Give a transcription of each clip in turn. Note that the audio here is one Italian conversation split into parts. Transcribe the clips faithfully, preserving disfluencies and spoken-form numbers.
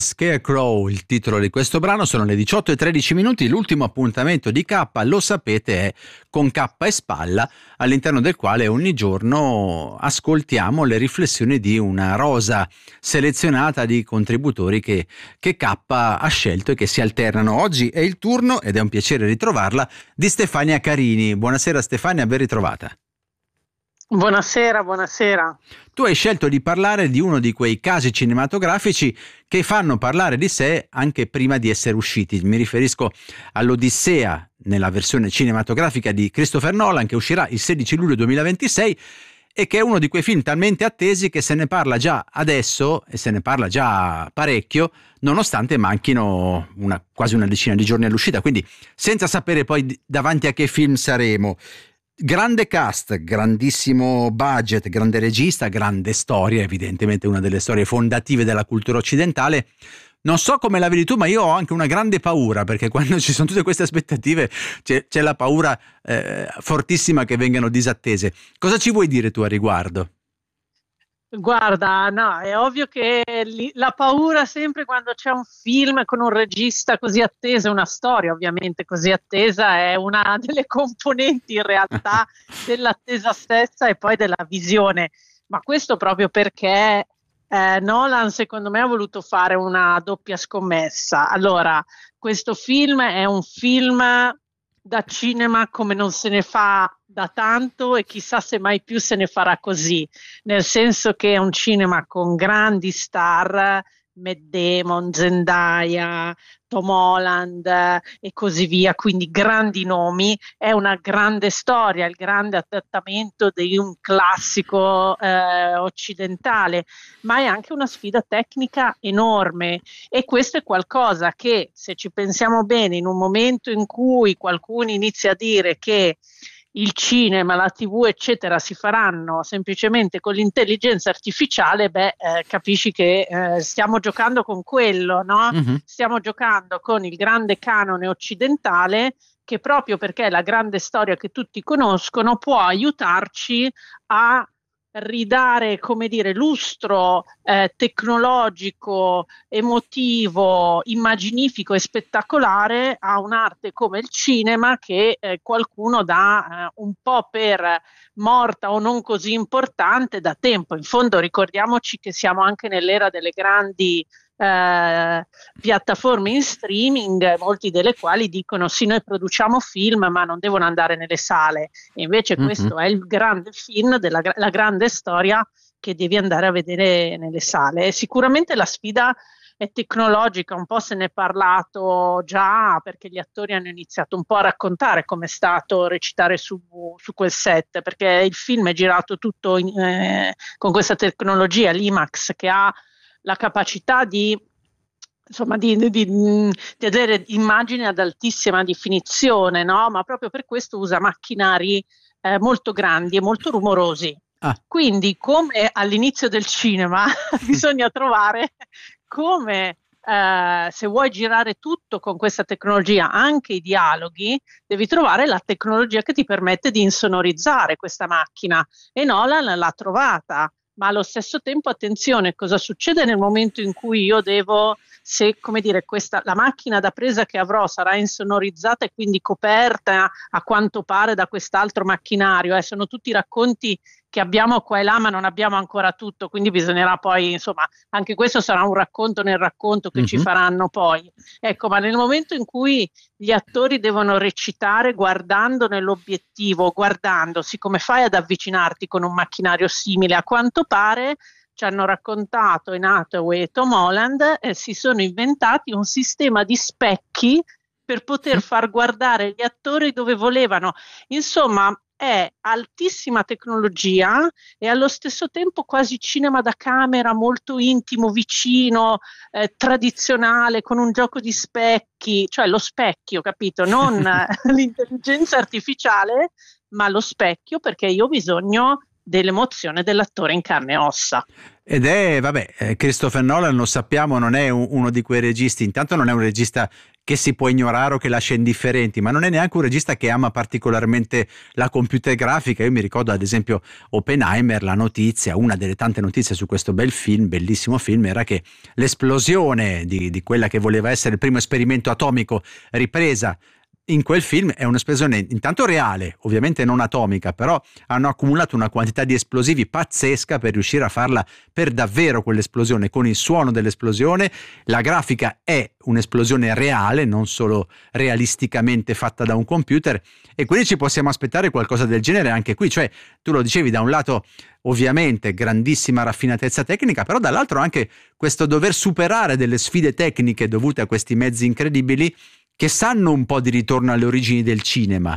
Scarecrow, il titolo di questo brano. Sono le diciotto e tredici minuti, l'ultimo appuntamento di K, lo sapete, è con K e Spalla, all'interno del quale ogni giorno ascoltiamo le riflessioni di una rosa selezionata di contributori che, che K ha scelto e che si alternano. Oggi è il turno, ed è un piacere ritrovarla, di Stefania Carini. Buonasera Stefania, ben ritrovata. Buonasera, buonasera. Tu hai scelto di parlare di uno di quei casi cinematografici che fanno parlare di sé anche prima di essere usciti. Mi riferisco all'Odissea nella versione cinematografica di Christopher Nolan, che uscirà il sedici luglio duemilaventisei e che è uno di quei film talmente attesi che se ne parla già adesso, e se ne parla già parecchio, nonostante manchino una, quasi una decina di giorni all'uscita, quindi senza sapere poi davanti a che film saremo. Grande cast, grandissimo budget, grande regista, grande storia, evidentemente una delle storie fondative della cultura occidentale. Non so come la vedi tu, ma io ho anche una grande paura, perché quando ci sono tutte queste aspettative c'è, c'è la paura eh, fortissima che vengano disattese. Cosa ci vuoi dire tu a riguardo? Guarda, no, è ovvio che li, la paura sempre quando c'è un film con un regista così atteso, una storia ovviamente così attesa, è una delle componenti in realtà dell'attesa stessa e poi della visione. Ma questo proprio perché eh, Nolan secondo me ha voluto fare una doppia scommessa. Allora, questo film è un film da cinema come non se ne fa da tanto e chissà se mai più se ne farà così, nel senso che è un cinema con grandi star, Matt Damon, Zendaya, Tom Holland e così via, quindi grandi nomi, è una grande storia, il grande adattamento di un classico eh, occidentale, ma è anche una sfida tecnica enorme e questo è qualcosa che, se ci pensiamo bene, in un momento in cui qualcuno inizia a dire che il cinema, la tivù eccetera si faranno semplicemente con l'intelligenza artificiale, beh eh, capisci che eh, stiamo giocando con quello, no? Mm-hmm. Stiamo giocando con il grande canone occidentale che proprio perché è la grande storia che tutti conoscono può aiutarci a ridare, come dire, lustro eh, tecnologico, emotivo, immaginifico e spettacolare a un'arte come il cinema che eh, qualcuno dà eh, un po' per morta o non così importante da tempo. In fondo ricordiamoci che siamo anche nell'era delle grandi Eh, piattaforme in streaming, molti delle quali dicono sì, noi produciamo film ma non devono andare nelle sale, e invece mm-hmm. questo è il grande film della la grande storia che devi andare a vedere nelle sale. E sicuramente la sfida è tecnologica, un po' se ne è parlato già perché gli attori hanno iniziato un po' a raccontare com'è stato recitare su, su quel set, perché il film è girato tutto in, eh, con questa tecnologia, l'IMAX, che ha la capacità di, insomma, di, di, di avere immagini ad altissima definizione, no? Ma proprio per questo usa macchinari eh, molto grandi e molto rumorosi. Ah. Quindi, come all'inizio del cinema, bisogna trovare come, eh, se vuoi girare tutto con questa tecnologia, anche i dialoghi, devi trovare la tecnologia che ti permette di insonorizzare questa macchina, e Nolan l'ha trovata. Ma allo stesso tempo, attenzione, cosa succede nel momento in cui io devo, se, come dire, questa, la macchina da presa che avrò sarà insonorizzata e quindi coperta a quanto pare da quest'altro macchinario, eh, sono tutti racconti che abbiamo qua e là ma non abbiamo ancora tutto, quindi bisognerà poi, insomma, anche questo sarà un racconto nel racconto che mm-hmm. ci faranno poi. Ecco, ma nel momento in cui gli attori devono recitare guardando nell'obiettivo, guardandosi, come fai ad avvicinarti con un macchinario simile? A quanto pare ci hanno raccontato in Hathaway e Tom Holland, eh, si sono inventati un sistema di specchi per poter far guardare gli attori dove volevano. Insomma, è altissima tecnologia e allo stesso tempo quasi cinema da camera, molto intimo, vicino, eh, tradizionale, con un gioco di specchi, cioè lo specchio, capito? Non l'intelligenza artificiale, ma lo specchio, perché io ho bisogno dell'emozione dell'attore in carne e ossa. Ed è, vabbè, eh, Christopher Nolan, lo sappiamo, non è un, uno di quei registi, intanto non è un regista che si può ignorare o che lascia indifferenti, ma non è neanche un regista che ama particolarmente la computer grafica. Io mi ricordo ad esempio Oppenheimer, la notizia, una delle tante notizie su questo bel film, bellissimo film, era che l'esplosione di, di quella che voleva essere il primo esperimento atomico ripresa in quel film è un'esplosione intanto reale, ovviamente non atomica, però hanno accumulato una quantità di esplosivi pazzesca per riuscire a farla per davvero quell'esplosione, con il suono dell'esplosione. La grafica è un'esplosione reale, non solo realisticamente fatta da un computer, e quindi ci possiamo aspettare qualcosa del genere anche qui. Cioè, tu lo dicevi, da un lato ovviamente grandissima raffinatezza tecnica, però dall'altro anche questo dover superare delle sfide tecniche dovute a questi mezzi incredibili che sanno un po' di ritorno alle origini del cinema.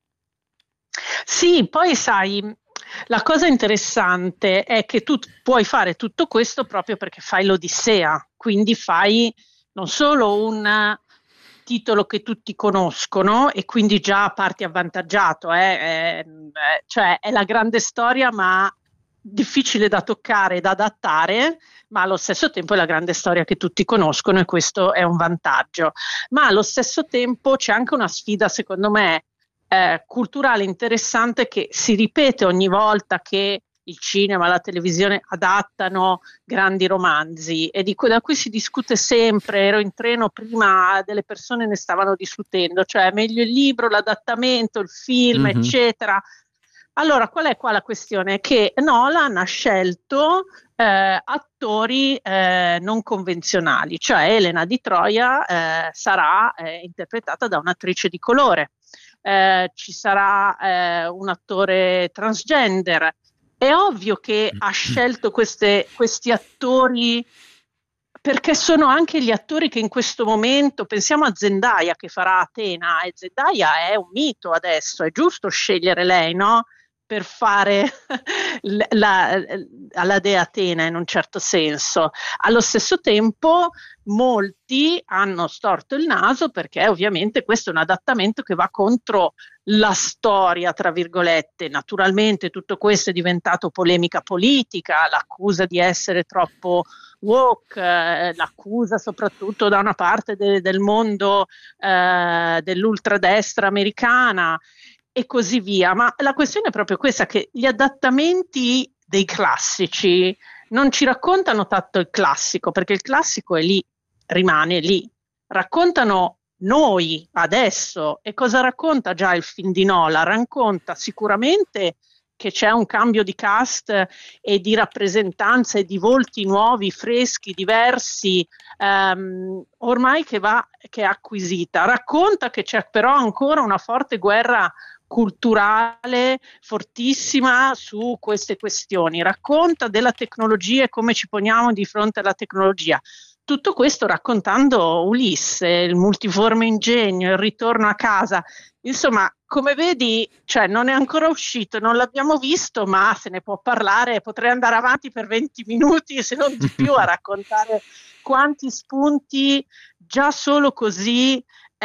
Sì, poi sai, la cosa interessante è che tu puoi fare tutto questo proprio perché fai l'Odissea, quindi fai non solo un titolo che tutti conoscono e quindi già parti avvantaggiato, eh? è, è, cioè è la grande storia ma difficile da toccare e da adattare, ma allo stesso tempo è la grande storia che tutti conoscono e questo è un vantaggio. Ma allo stesso tempo c'è anche una sfida, secondo me, eh, culturale interessante, che si ripete ogni volta che il cinema e la televisione adattano grandi romanzi, e di cui, da cui si discute sempre. Ero in treno prima, delle persone ne stavano discutendo, cioè meglio il libro, l'adattamento, il film, mm-hmm. eccetera. Allora, qual è qua la questione? Che Nolan ha scelto eh, attori eh, non convenzionali, cioè Elena di Troia eh, sarà eh, interpretata da un'attrice di colore, eh, ci sarà eh, un attore transgender. È ovvio che ha scelto queste, questi attori perché sono anche gli attori che in questo momento, pensiamo a Zendaya che farà Atena, e Zendaya è un mito adesso, è giusto scegliere lei, no? Per fare la, la dea Atena in un certo senso. Allo stesso tempo molti hanno storto il naso perché ovviamente questo è un adattamento che va contro la storia, tra virgolette. Naturalmente tutto questo è diventato polemica politica, l'accusa di essere troppo woke, eh, l'accusa soprattutto da una parte de, del mondo eh, dell'ultradestra americana e così via. Ma la questione è proprio questa, che gli adattamenti dei classici non ci raccontano tanto il classico, perché il classico è lì, rimane lì. Raccontano noi adesso. E cosa racconta già il film di Nolan? Racconta sicuramente che c'è un cambio di cast e di rappresentanza e di volti nuovi, freschi, diversi, ehm, ormai che va, che è acquisita. Racconta che c'è però ancora una forte guerra culturale fortissima su queste questioni. Racconta della tecnologia e come ci poniamo di fronte alla tecnologia. Tutto questo raccontando Ulisse, il multiforme ingegno, il ritorno a casa. Insomma, come vedi, cioè non è ancora uscito, non l'abbiamo visto, ma se ne può parlare. Potrei andare avanti per venti minuti, se non di più, a raccontare quanti spunti già solo così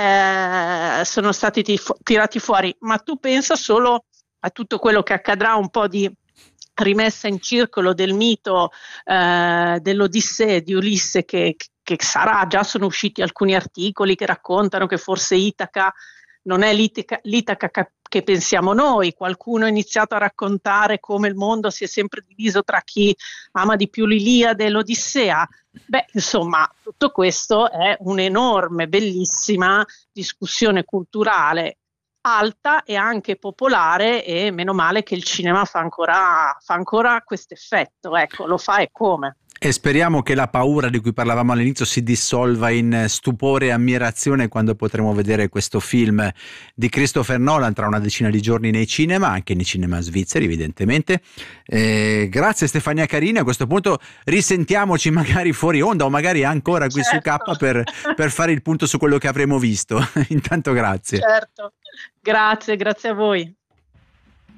eh, sono stati tif- tirati fuori. Ma tu pensa solo a tutto quello che accadrà, un po' di rimessa in circolo del mito eh, dell'Odissea di Ulisse, che, che sarà, già sono usciti alcuni articoli che raccontano che forse Itaca non è l'Itaca, l'Itaca che pensiamo noi. Qualcuno ha iniziato a raccontare come il mondo si è sempre diviso tra chi ama di più l'Iliade e l'Odissea. Beh, insomma, tutto questo è un'enorme, bellissima discussione culturale, alta e anche popolare, e meno male che il cinema fa ancora, fa ancora questo effetto, ecco, lo fa e come. E speriamo che la paura di cui parlavamo all'inizio si dissolva in stupore e ammirazione quando potremo vedere questo film di Christopher Nolan tra una decina di giorni nei cinema, anche nei cinema svizzeri evidentemente. Eh, grazie Stefania Carini, a questo punto risentiamoci magari fuori onda o magari ancora qui certo. su K per, per fare il punto su quello che avremo visto. Intanto grazie. Certo, grazie, grazie a voi.